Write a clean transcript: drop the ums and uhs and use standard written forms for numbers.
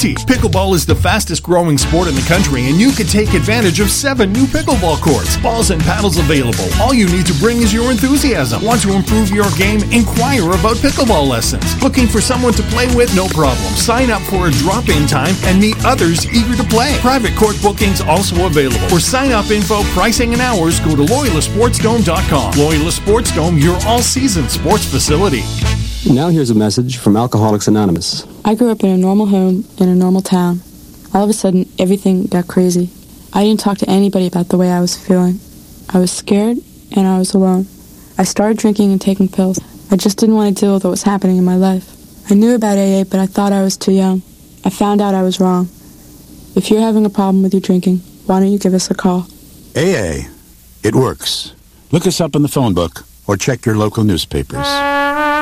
plenty. Pickleball is the fastest growing sport in the country, and you can take advantage of 7 new pickleball courts. Balls and paddles available. All you need to bring is your enthusiasm. Want to improve your game? Inquire about pickleball lessons. Looking for someone to play with? No problem. Sign up for a drop-in time and meet others eager to play. Private court bookings also available. For sign-up info, pricing, and hours, go to LoyolaSportsDome.com. Loyola Sports Dome, your all-season sports facility. Now here's a message from Alcoholics Anonymous. I grew up in a normal home in a normal town. All of a sudden, everything got crazy. I didn't talk to anybody about the way I was feeling. I was scared, and I was alone. I started drinking and taking pills. I just didn't want to deal with what was happening in my life. I knew about AA, but I thought I was too young. I found out I was wrong. If you're having a problem with your drinking, why don't you give us a call? AA. It works. Look us up in the phone book or check your local newspapers.